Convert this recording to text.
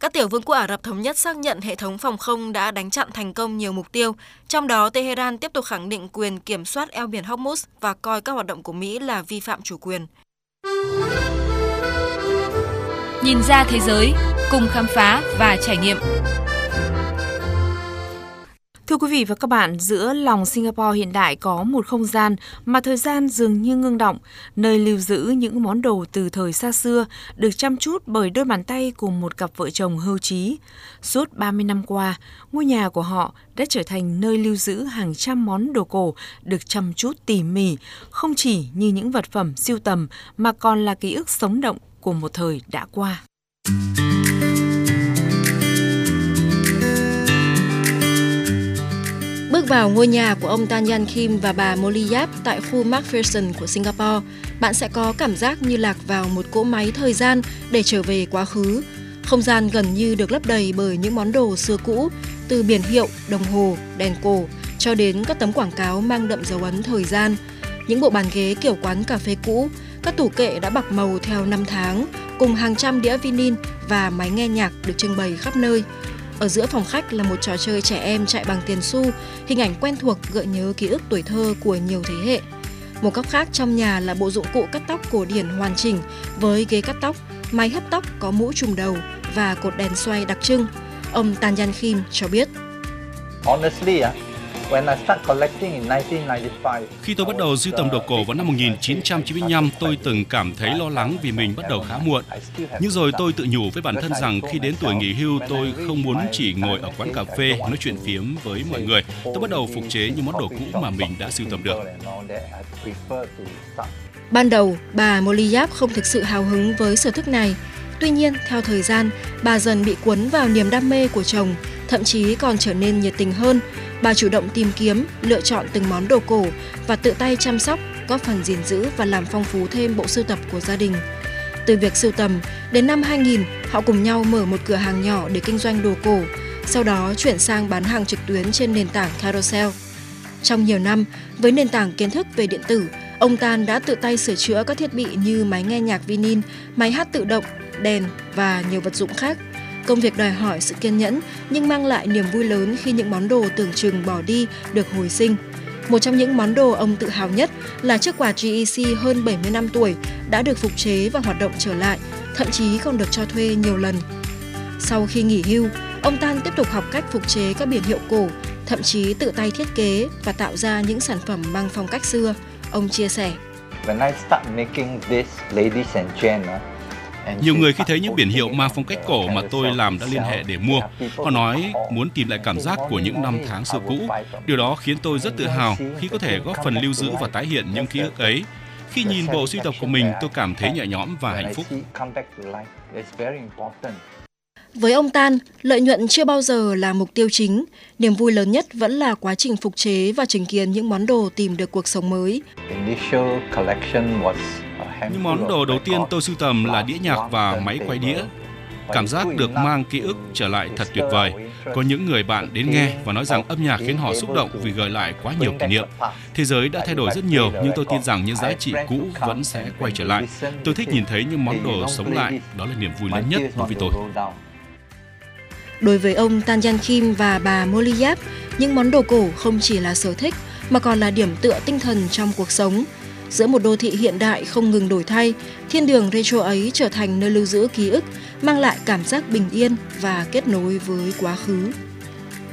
Các tiểu vương quốc Ả Rập Thống Nhất xác nhận hệ thống phòng không đã đánh chặn thành công nhiều mục tiêu, trong đó Tehran tiếp tục khẳng định quyền kiểm soát eo biển Hormuz và coi các hoạt động của Mỹ là vi phạm chủ quyền. Nhìn ra thế giới, cùng khám phá và trải nghiệm. Thưa quý vị và các bạn, giữa lòng Singapore hiện đại có một không gian mà thời gian dường như ngưng động, nơi lưu giữ những món đồ từ thời xa xưa, được chăm chút bởi đôi bàn tay của một cặp vợ chồng hưu trí. Suốt 30 năm qua, ngôi nhà của họ đã trở thành nơi lưu giữ hàng trăm món đồ cổ được chăm chút tỉ mỉ, không chỉ như những vật phẩm sưu tầm mà còn là ký ức sống động của một thời đã qua. Bước vào ngôi nhà của ông Tan Yan Kim và bà Molly Yap tại khu McPherson của Singapore, bạn sẽ có cảm giác như lạc vào một cỗ máy thời gian để trở về quá khứ. Không gian gần như được lấp đầy bởi những món đồ xưa cũ, từ biển hiệu, đồng hồ, đèn cổ, cho đến các tấm quảng cáo mang đậm dấu ấn thời gian. Những bộ bàn ghế kiểu quán cà phê cũ, các tủ kệ đã bạc màu theo năm tháng, cùng hàng trăm đĩa vinyl và máy nghe nhạc được trưng bày khắp nơi. Ở giữa phòng khách là một trò chơi trẻ em chạy bằng tiền xu, hình ảnh quen thuộc gợi nhớ ký ức tuổi thơ của nhiều thế hệ. Một góc khác trong nhà là bộ dụng cụ cắt tóc cổ điển hoàn chỉnh với ghế cắt tóc, máy hấp tóc có mũ trùm đầu và cột đèn xoay đặc trưng. Ông Tan Yan Kim cho biết. Khi tôi bắt đầu sưu tầm đồ cổ vào năm 1995, tôi từng cảm thấy lo lắng vì mình bắt đầu khá muộn. Nhưng rồi tôi tự nhủ với bản thân rằng khi đến tuổi nghỉ hưu, tôi không muốn chỉ ngồi ở quán cà phê nói chuyện phiếm với mọi người. Tôi bắt đầu phục chế những món đồ cũ mà mình đã sưu tầm được. Ban đầu, bà Molly Yap không thực sự hào hứng với sở thích này. Tuy nhiên, theo thời gian, bà dần bị cuốn vào niềm đam mê của chồng, thậm chí còn trở nên nhiệt tình hơn. Bà chủ động tìm kiếm, lựa chọn từng món đồ cổ và tự tay chăm sóc, góp phần gìn giữ và làm phong phú thêm bộ sưu tập của gia đình. Từ việc sưu tầm, đến năm 2000, họ cùng nhau mở một cửa hàng nhỏ để kinh doanh đồ cổ, sau đó chuyển sang bán hàng trực tuyến trên nền tảng Carousell. Trong nhiều năm, với nền tảng kiến thức về điện tử, ông Tan đã tự tay sửa chữa các thiết bị như máy nghe nhạc vinyl, máy hát tự động, đèn và nhiều vật dụng khác. Công việc đòi hỏi sự kiên nhẫn nhưng mang lại niềm vui lớn khi những món đồ tưởng chừng bỏ đi được hồi sinh. Một trong những món đồ ông tự hào nhất là chiếc quạt GEC hơn 70 năm tuổi đã được phục chế và hoạt động trở lại, thậm chí còn được cho thuê nhiều lần. Sau khi nghỉ hưu, ông Tan tiếp tục học cách phục chế các biển hiệu cổ, thậm chí tự tay thiết kế và tạo ra những sản phẩm mang phong cách xưa. Ông chia sẻ. Nhiều người khi thấy những biển hiệu mang phong cách cổ mà tôi làm đã liên hệ để mua. Họ nói muốn tìm lại cảm giác của những năm tháng xưa cũ. Điều đó khiến tôi rất tự hào khi có thể góp phần lưu giữ và tái hiện những ký ức ấy. Khi nhìn bộ sưu tập của mình, tôi cảm thấy nhẹ nhõm và hạnh phúc. Với ông Tan, lợi nhuận chưa bao giờ là mục tiêu chính. Niềm vui lớn nhất vẫn là quá trình phục chế và chứng kiến những món đồ tìm được cuộc sống mới. Những món đồ đầu tiên tôi sưu tầm là đĩa nhạc và máy quay đĩa. Cảm giác được mang ký ức trở lại thật tuyệt vời. Có những người bạn đến nghe và nói rằng âm nhạc khiến họ xúc động vì gợi lại quá nhiều kỷ niệm. Thế giới đã thay đổi rất nhiều, nhưng tôi tin rằng những giá trị cũ vẫn sẽ quay trở lại. Tôi thích nhìn thấy những món đồ sống lại, đó là niềm vui lớn nhất đối với tôi. Đối với ông Tan Yan Kim và bà Molly Yap, những món đồ cổ không chỉ là sở thích mà còn là điểm tựa tinh thần trong cuộc sống. Giữa một đô thị hiện đại không ngừng đổi thay, thiên đường retro ấy trở thành nơi lưu giữ ký ức, mang lại cảm giác bình yên và kết nối với quá khứ.